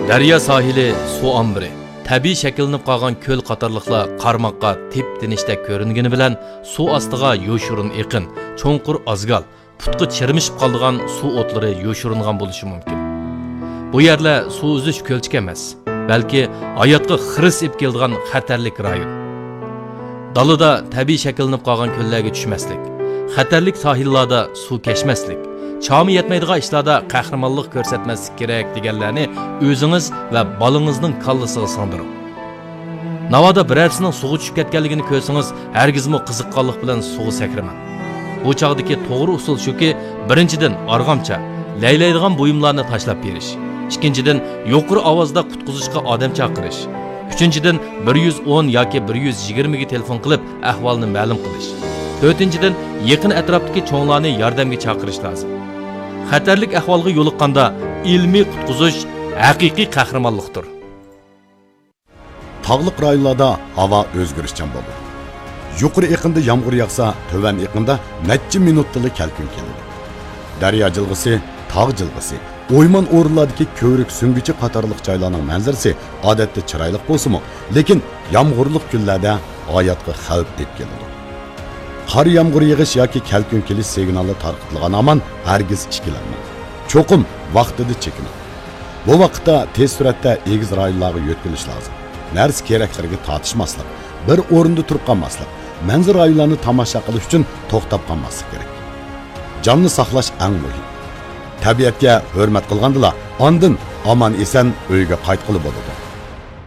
Daryo sohili suv ombiri. Tabiiy shakllanib qolgan ko'l qatorliqlar qarmoqqa tep-tinishda ko'ringani bilan suv ostiga yo'shirin eqin, cho'nqur azgal, putqi chirmishib qolgan suv o'tlari yo'shiringan bo'lishi mumkin. Bu yerlar suv uzish ko'lchik emas, balki hayotga xiris ib keladigan xatarlik rayon. Dalada tabiiy shakllanib qolgan ko'llarga tushmaslik, xatarlik sohillarda suv kechmaslik, chami yetmaydigan ishlarda qahramonlik ko'rsatmaslik kerak deganlarni o'zingiz va bolangizning kallasiga singdiring. Navoda birarsining suvga tushib ketganligini ko'rsangiz, hargizmi qiziqqonlik bilan suvga sakramang. Bu chog'dagi to'g'ri usul shuki, birinchidan arg'amcha, laylaydigan buyumlarni tashlab berish. İkinchidan, yuqori ovozda qutqizishga odam chaqirish. Uchinchidan, 110 yoki 120 ga telefon qilib ahvolni ma'lum qilish. To'rtinchidan, yaqin atrofdagi cho'nglarni yordamga chaqirish lozim. Xatarlik ahvolga yo'liqqanda ilmiy qutqizish haqiqiy qahramonlikdir. Tog'liq rayonlarda havo o'zgarishchan bo'ladi. Yuqori eqinda yomg'ir yog'sa, to'van eqinda necha minutlik kalkun keladi. Daryo jilg'isi, tog' jilg'isi, o'yman o'rinlardagi ko'rik sungichi qatorliq joylarning manzarasi odatda chiroyli bo'lsa-mu, lekin yomg'irlik kunlarda hayotga xavf deb keladi. Qor yomg'ir yig'ish yoki kalkun kelish signali tarqatilgan aman hargiz ikkilanmang. Cho'qim vaqtida chekining. Bu vaqtda tez suratda egiz rayonlarga yo'tkilish lozim. Narsa keraklarga tortishmaslik, bir o'rinda turib qolmaslik, manzara rayonlarini tomosha qilish uchun to'xtab qolmaslik kerak. Jonni saqlash eng muhim. Tabiatga hurmat qilgandila, ondan aman esan uyga qaytqili bo'ladi.